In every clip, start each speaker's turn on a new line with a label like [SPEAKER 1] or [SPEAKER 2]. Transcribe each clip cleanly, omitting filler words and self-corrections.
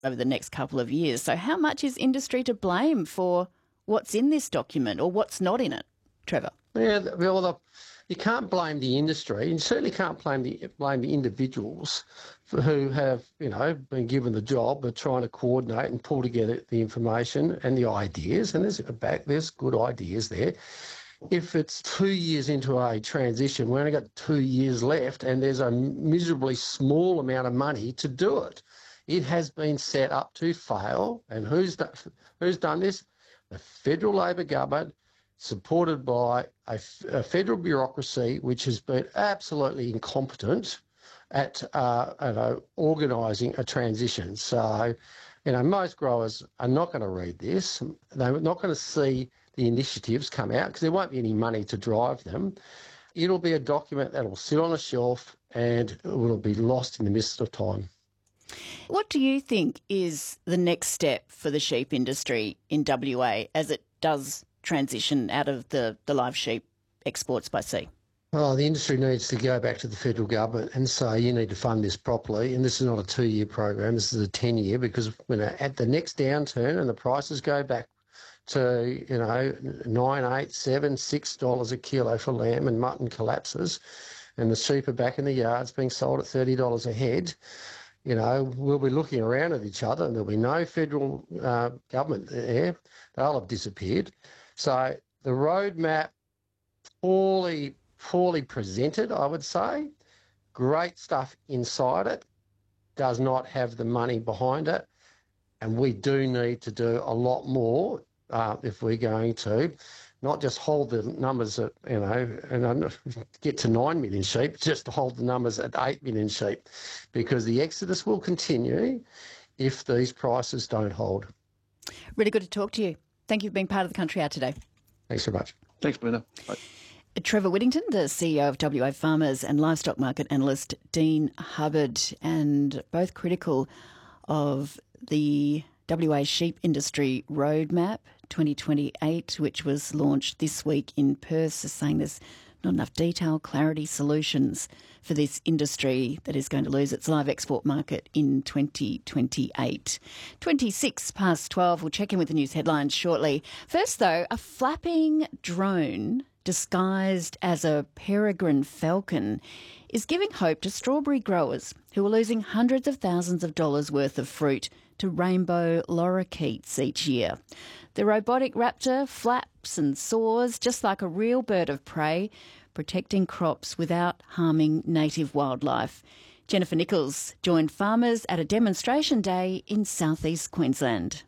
[SPEAKER 1] over the next couple of years. So how much is industry to blame for what's in this document or what's not in it, Trevor?
[SPEAKER 2] Yeah, well, you can't blame the industry. You certainly can't blame the individuals who have, been given the job of trying to coordinate and pull together the information and the ideas. And there's good ideas there. If it's 2 years into a transition, we only got 2 years left, and there's a miserably small amount of money to do it. It has been set up to fail. And who's done this? The federal Labor government, supported by a federal bureaucracy which has been absolutely incompetent at organising a transition. So, most growers are not going to read this. They're not going to see the initiatives come out because there won't be any money to drive them. It'll be a document that will sit on a shelf and it will be lost in the mist of time.
[SPEAKER 1] What do you think is the next step for the sheep industry in WA as it does transition out of the live sheep exports by sea?
[SPEAKER 2] Well, the industry needs to go back to the federal government and say you need to fund this properly. And this is not a 2-year program, this is a 10-year, because at the next downturn and the prices go back to, $9, $8, $7, $6 a kilo for lamb and mutton collapses, and the sheep are back in the yards being sold at $30 a head, we'll be looking around at each other and there'll be no federal government there. They'll have disappeared. So the roadmap, poorly presented, I would say. Great stuff inside it, does not have the money behind it. And we do need to do a lot more if we're going to not just hold the numbers at, and get to 9 million sheep, just to hold the numbers at 8 million sheep, because the exodus will continue if these prices don't hold.
[SPEAKER 1] Really good to talk to you. Thank you for being part of the Country Hour today.
[SPEAKER 2] Thanks very much.
[SPEAKER 3] Thanks, Belinda. Bye.
[SPEAKER 1] Trevor Whittington, the CEO of WA Farmers, and livestock market analyst Dean Hubbard, and both critical of the WA sheep industry roadmap 2028, which was launched this week in Perth, saying there's not enough detail, clarity, solutions for this industry that is going to lose its live export market in 2028. 12:26. We'll check in with the news headlines shortly. First, though, a flapping drone disguised as a peregrine falcon is giving hope to strawberry growers who are losing hundreds of thousands of dollars worth of fruit to rainbow lorikeets each year. The robotic raptor flaps and soars just like a real bird of prey, protecting crops without harming native wildlife. Jennifer Nichols joined farmers at a demonstration day in southeast Queensland.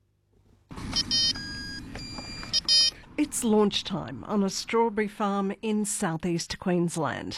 [SPEAKER 4] It's launch time on a strawberry farm in southeast Queensland.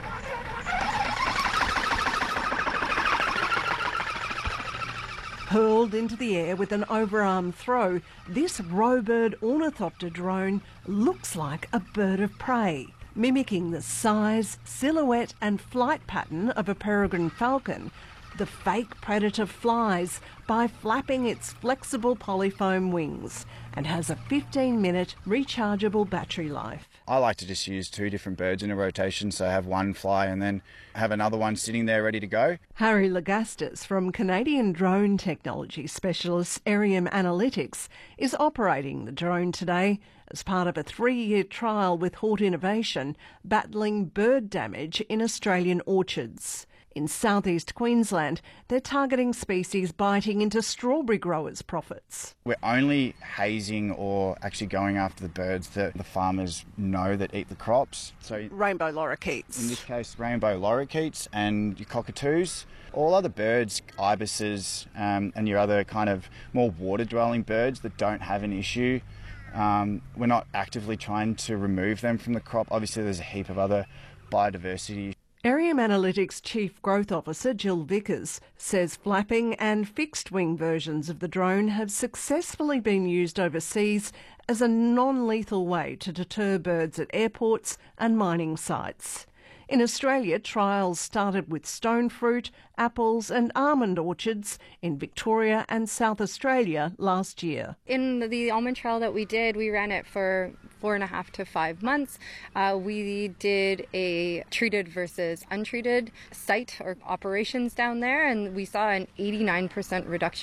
[SPEAKER 4] Hurled into the air with an overarm throw, this Robird ornithopter drone looks like a bird of prey, mimicking the size, silhouette and flight pattern of a peregrine falcon. The fake predator flies by flapping its flexible polyfoam wings and has a 15-minute rechargeable battery life.
[SPEAKER 5] I like to just use 2 different birds in a rotation, so have one fly and then have another one sitting there ready to go.
[SPEAKER 4] Harry Lagastas from Canadian drone technology specialist Arium Analytics is operating the drone today as part of a 3-year trial with Hort Innovation battling bird damage in Australian orchards. In southeast Queensland, they're targeting species biting into strawberry growers' profits.
[SPEAKER 5] We're only hazing or actually going after the birds that the farmers know that eat the crops. So
[SPEAKER 4] rainbow lorikeets.
[SPEAKER 5] In this case, rainbow lorikeets and your cockatoos. All other birds, ibises, and your other kind of more water-dwelling birds that don't have an issue, we're not actively trying to remove them from the crop. Obviously, there's a heap of other biodiversity.
[SPEAKER 4] Arium Analytics Chief Growth Officer Jill Vickers says flapping and fixed-wing versions of the drone have successfully been used overseas as a non-lethal way to deter birds at airports and mining sites. In Australia, trials started with stone fruit, apples and almond orchards in Victoria and South Australia last year.
[SPEAKER 6] In the almond trial that we did, we ran it for 4.5 to 5 months. We did a treated versus untreated site or operations down there, and we saw an 89% reduction